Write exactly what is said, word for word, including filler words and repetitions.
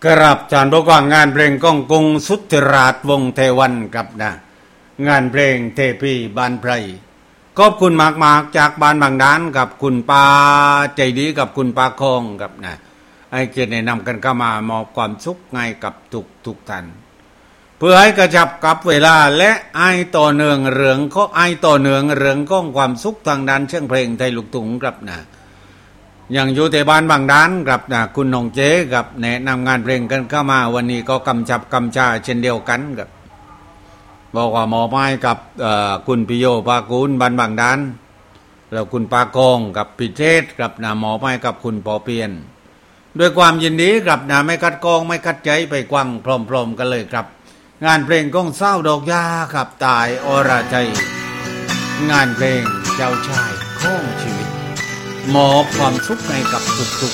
กราบจานบอกว่างานเพลงก้องกงสุทธิราชวงศ์เทวันครับนะงานเพลงเทพีบ้านไพรขอบคุณมากๆจากบ้านบางด้านกับคุณปาใจดีกับคุณปาคองครับนะไอ้เกียรติแนะนำกันเข้ามามอบความสุขให้กับทุกทุกท่านเพื่อให้กระชับกับเวลาและไอ้ต่อเนื่องเรื่องก็ไอ้ต่อเนื่องเรื่องของความสุขทางด้านเชิงเพลงไทยลูกทุ่งครับนะอย่างอยู่ที่บ้านบางด้านครับนะคุณน้องเจ๊กับแนะนำงานเพลงกันเข้ามาวันนี้ก็กำชับกำชาเช่นเดียวกันครับบอกว่าหมอไม้กับคุณพิโยภากูลบ้านบางด้านแล้วคุณปากองกับพิเทศกับนะหมอไม้กับคุณปอเปียนด้วยความยินดีครับนะไม่คัดกองไม่คัดใจไปกว้างพร้อมๆกันเลยครับงานเพลงก้องเศร้าดอกยาขับตายอรใจงานเพลงเจ้าชายของชีวิตมอบความสุขให้กับทุกๆ